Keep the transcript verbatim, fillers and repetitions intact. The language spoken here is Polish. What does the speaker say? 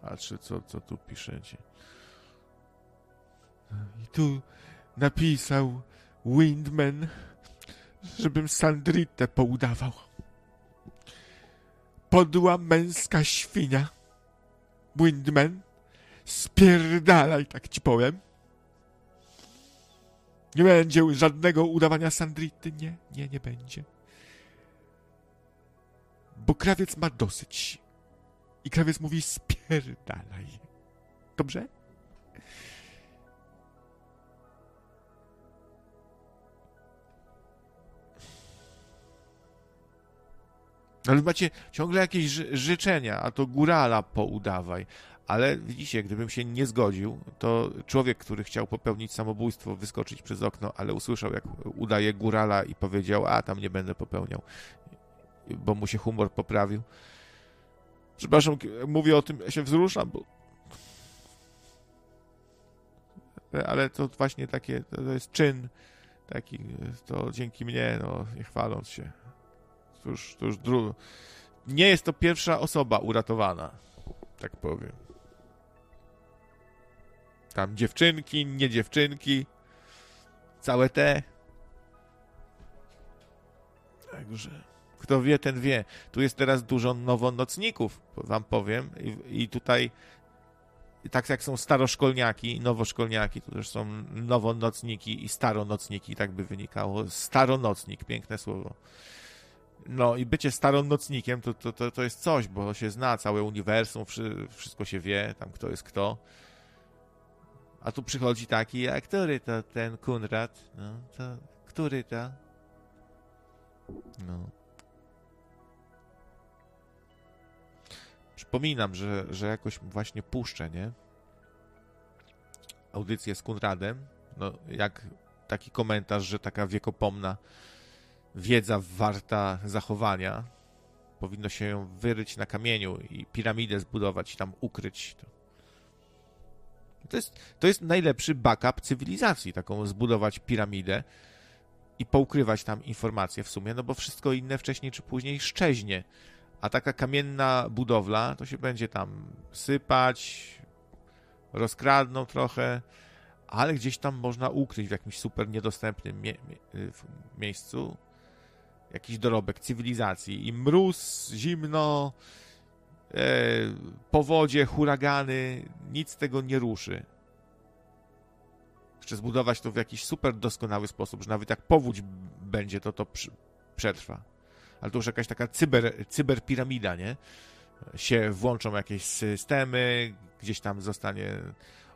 Patrzę, co, co tu piszecie. I tu napisał Windman, żebym Sandritę poudawał. Podła męska świnia. Windman, spierdalaj, tak ci powiem. Nie będzie żadnego udawania Sandrity. Nie, nie, nie będzie. Bo krawiec ma dosyć. I krawiec mówi spierdalaj. Dobrze? Ale macie ciągle jakieś ży- życzenia, a to górala poudawaj. Ale widzicie, gdybym się nie zgodził, to człowiek, który chciał popełnić samobójstwo, wyskoczyć przez okno, ale usłyszał, jak udaje górala i powiedział, a tam nie będę popełniał, bo mu się humor poprawił. Przepraszam, mówię o tym, ja się wzruszam, bo... Ale to właśnie takie, to jest czyn taki, to dzięki mnie, no, nie chwaląc się. To już, to już dru... Nie jest to pierwsza osoba uratowana, tak powiem. Tam dziewczynki, nie dziewczynki, całe te. Także, kto wie, ten wie. Tu jest teraz dużo nowonocników, wam powiem. I, i tutaj, tak jak są staroszkolniaki, nowoszkolniaki, tu też są nowonocniki i staronocniki, tak by wynikało. Staronocnik, piękne słowo. No i bycie staronocnikiem to, to, to, to jest coś, bo się zna całe uniwersum, wszystko się wie, tam kto jest kto. A tu przychodzi taki, a który to ten Kunrad? No, to który to? No. Przypominam, że, że jakoś właśnie puszczę, nie? Audycję z Kunradem. No, jak taki komentarz, że taka wiekopomna wiedza warta zachowania. Powinno się ją wyryć na kamieniu i piramidę zbudować i tam ukryć. To jest, to jest najlepszy backup cywilizacji, taką zbudować piramidę i poukrywać tam informacje w sumie, no bo wszystko inne wcześniej czy później szczeźnie. A taka kamienna budowla to się będzie tam sypać, rozkradną trochę, ale gdzieś tam można ukryć w jakimś super niedostępnym mie- mie- miejscu jakiś dorobek cywilizacji. I mróz, zimno, e, powodzie, huragany, nic tego nie ruszy. Jeszcze zbudować to w jakiś super doskonały sposób, że nawet jak powódź będzie, to to przy, przetrwa. Ale to już jakaś taka cyber, cyberpiramida, nie? Się włączą jakieś systemy, gdzieś tam zostanie